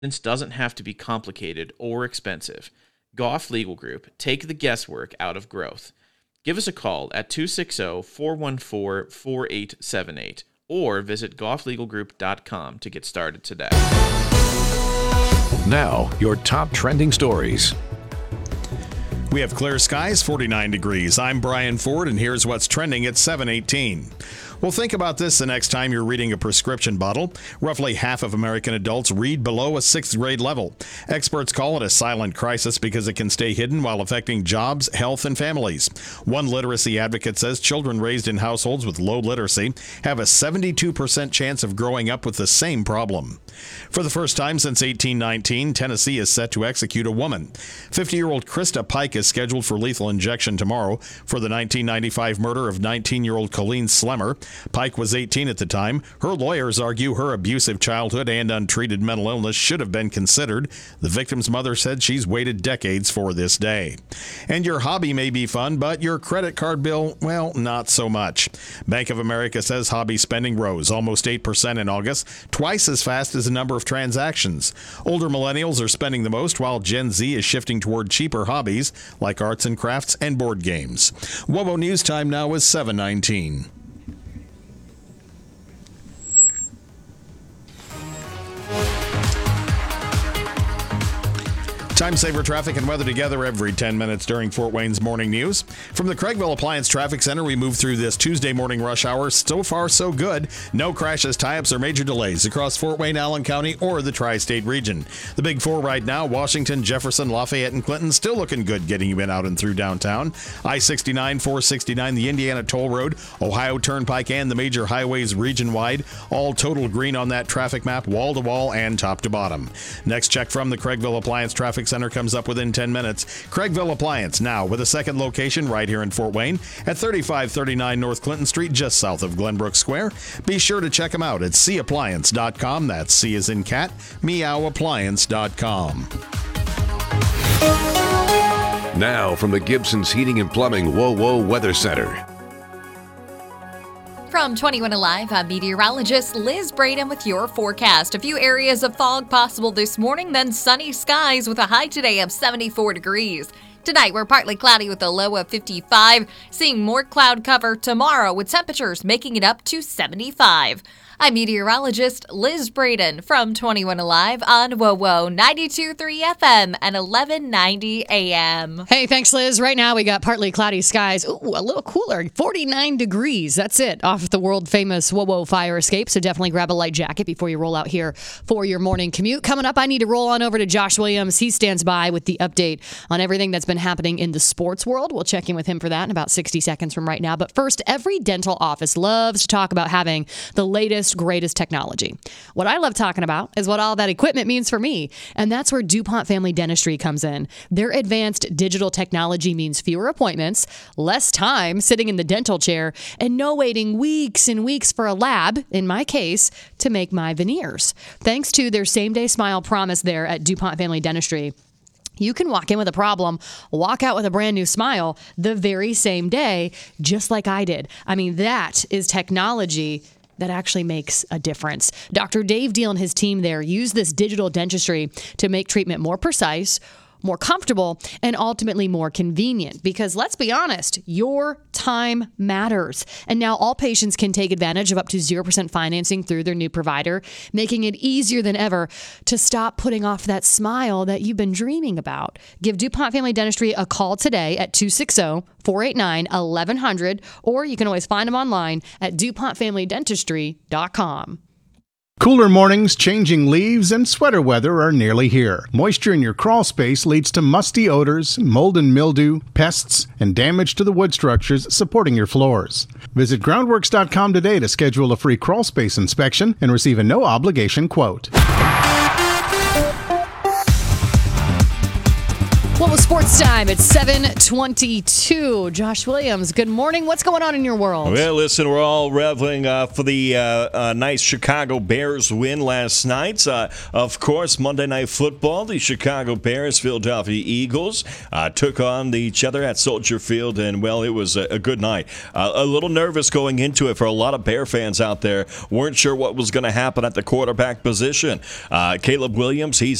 doesn't have to be complicated or expensive. Goff Legal Group, take the guesswork out of growth. Give us a call at 260-414-4878 or visit gofflegalgroup.com to get started today. Now, your top trending stories. We have clear skies, 49 degrees. I'm Brian Ford, and here's what's trending at 7:18. Well, think about this the next time you're reading a prescription bottle. Roughly half of American adults read below a 6th grade level. Experts call it a silent crisis because it can stay hidden while affecting jobs, health, and families. One literacy advocate says children raised in households with low literacy have a 72% chance of growing up with the same problem. For the first time since 1819, Tennessee is set to execute a woman. 50-year-old Krista Pike is scheduled for lethal injection tomorrow for the 1995 murder of 19-year-old Colleen Slemmer. Pike was 18 at the time. Her lawyers argue her abusive childhood and untreated mental illness should have been considered. The victim's mother said she's waited decades for this day. And your hobby may be fun, but your credit card bill, well, not so much. Bank of America says hobby spending rose almost 8% in August, twice as fast as the number of transactions. Older millennials are spending the most, while Gen Z is shifting toward cheaper hobbies like arts and crafts and board games. WOWO News Time now is 7:19. Time saver traffic and weather together every 10 minutes during Fort Wayne's morning news. From the Craigville Appliance Traffic Center, we move through this Tuesday morning rush hour. So far, so good. No crashes, tie-ups, or major delays across Fort Wayne, Allen County, or the tri-state region. The big four right now, Washington, Jefferson, Lafayette, and Clinton, still looking good getting you in out and through downtown. I-69, 469, the Indiana Toll Road, Ohio Turnpike, and the major highways region-wide, all total green on that traffic map, wall-to-wall and top-to-bottom. Next check from the Craigville Appliance Traffic Center comes up within 10 minutes. Craigville Appliance now with a second location right here in Fort Wayne at 3539 North Clinton Street, just south of Glenbrook Square. Be sure to check them out at cappliance.com. That's C as in cat, meowappliance.com. Now from the Gibson's Heating and Plumbing WOWO Weather Center. From 21 Alive, I'm meteorologist Liz Braden with your forecast. A few areas of fog possible this morning, then sunny skies with a high today of 74 degrees. Tonight, we're partly cloudy with a low of 55, seeing more cloud cover tomorrow with temperatures making it up to 75. I'm meteorologist Liz Braden from 21 Alive on WOWO 92.3 FM and 1190 AM. Hey, thanks, Liz. Right now, we got partly cloudy skies. Ooh, a little cooler, 49 degrees. That's it, off the world-famous WOWO fire escape. So definitely grab a light jacket before you roll out here for your morning commute. Coming up, I need to roll on over to Josh Williams. He stands by with the update on everything that's been happening in the sports world. We'll check in with him for that in about 60 seconds from right now. But first, every dental office loves to talk about having the latest, greatest technology. What I love talking about is what all that equipment means for me, and that's where DuPont Family Dentistry comes in. Their advanced digital technology means fewer appointments, less time sitting in the dental chair, and no waiting weeks and weeks for a lab, in my case, to make my veneers. Thanks to their same-day smile promise there at DuPont Family Dentistry, you can walk in with a problem, walk out with a brand new smile the very same day, just like I did. I mean, that is technology that actually makes a difference. Dr. Dave Deal and his team there use this digital dentistry to make treatment more precise, more comfortable, and ultimately more convenient. Because let's be honest, your time matters. And now all patients can take advantage of up to 0% financing through their new provider, making it easier than ever to stop putting off that smile that you've been dreaming about. Give DuPont Family Dentistry a call today at 260-489-1100, or you can always find them online at DuPontFamilyDentistry.com. Cooler mornings, changing leaves, and sweater weather are nearly here. Moisture in your crawl space leads to musty odors, mold and mildew, pests, and damage to the wood structures supporting your floors. Visit Groundworks.com today to schedule a free crawl space inspection and receive a no-obligation quote. Well, sports time. It's 7:22. Josh Williams, good morning. What's going on in your world? Well, listen, we're all reveling for the nice Chicago Bears win last night. Of course, Monday Night Football, the Chicago Bears, Philadelphia Eagles took on each other at Soldier Field, and, well, it was a good night. A little nervous going into it for a lot of Bear fans out there. Weren't sure what was going to happen at the quarterback position. Caleb Williams, he's